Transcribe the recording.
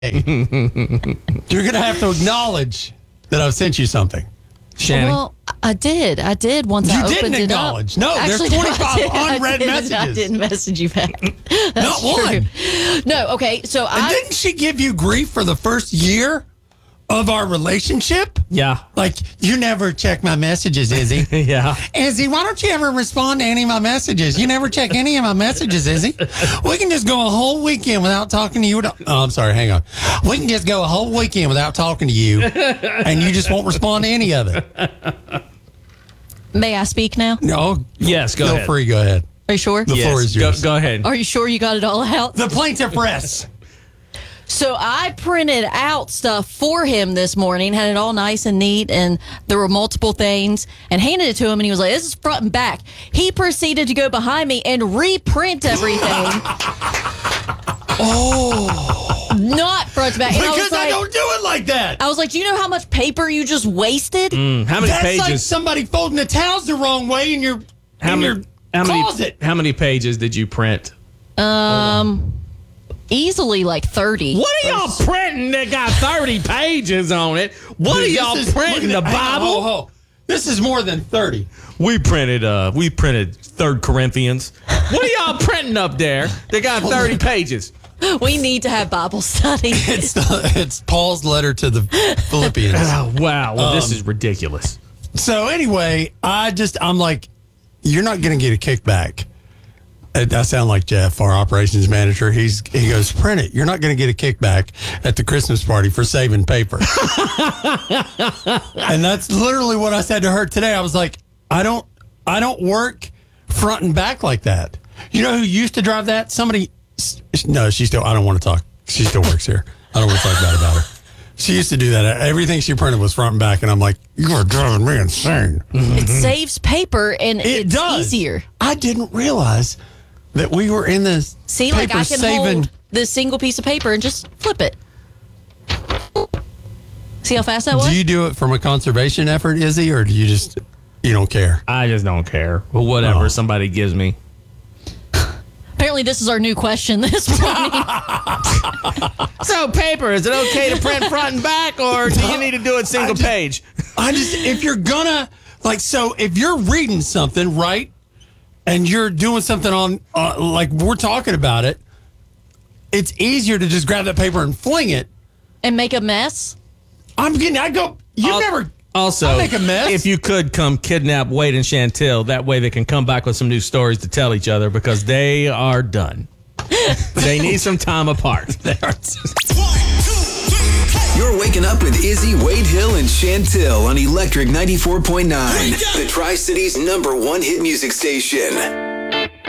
You're going to have to acknowledge that I've sent you something. Shannon. Well, I did once I opened it up. You didn't acknowledge. No, Actually, there's 25 unread messages. I messages. didn't message you back. That's Not one. true. No, okay. So And didn't she give you grief for the first year of our relationship? Yeah. Like, you never check my messages, Izzy. Yeah. Izzy, why don't you ever respond to any of my messages? You never check any of my messages, Izzy. We can just go a whole weekend without talking to you. Oh, I'm sorry. Hang on. We can just go a whole weekend without talking to you, and you just won't respond to any of it. May I speak now? No. Yes, go Feel ahead. free. Go ahead. Are you sure? The floor is yours. Go ahead. Are you sure you got it all out? The plaintiff rests. So I printed out stuff for him this morning, had it all nice and neat, and there were multiple things, and handed it to him, and he was like, this is front and back. He proceeded to go behind me and reprint everything. Not front to back. And Because I don't do it like that. I was like, do you know how much paper you just wasted? How many That's pages? like somebody folding the towels the wrong way in your closet. How many pages did you print? Easily like 30. What are y'all printing that got 30 pages on it? What Dude, are y'all this is- printing? look The at that. Bible? Ho, ho. This is more than 30. We printed 3rd Corinthians. What are y'all printing up there? They got 30 pages. We need to have Bible study. It's Paul's letter to the Philippians. Oh, wow. Well, this is ridiculous. So anyway, I'm like, you're not going to get a kickback. I sound like Jeff, our operations manager. He goes, print it. You're not going to get a kickback at the Christmas party for saving paper. And that's literally what I said to her today. I was like, I don't work front and back like that. You know who used to drive that? Somebody. No, I don't want to talk. She still works here. I don't want to talk bad about her. She used to do that. Everything she printed was front and back, and I'm like, you are driving me insane. It saves paper and it's does. easier. I didn't realize that we were in this See, paper like I can saving. hold this single piece of paper and just flip it. See how fast that was? Do you do it from a conservation effort, Izzy, or do you don't care? I just don't care. Well, whatever somebody gives me. Apparently, this is our new question this morning. So, paper, is it okay to print front and back, or do you need to do it single page? If you're gonna, if you're reading something, right, and you're doing something on, like we're talking about it, it's easier to just grab that paper and fling it. And make a mess? Also, I'll make a mess. If you could come kidnap Wade and Chantel, that way they can come back with some new stories to tell each other because they are done. They need some time apart. You're waking up with Izzy, Wade Hill, and Chantel on Electric 94.9, the Tri-Cities #1 hit music station.